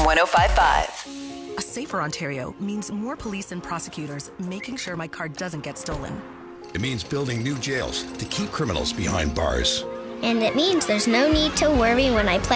105.5. A safer Ontario means more police and prosecutors making sure my car doesn't get stolen. It means building new jails to keep criminals behind bars. And it means there's no need to worry when I play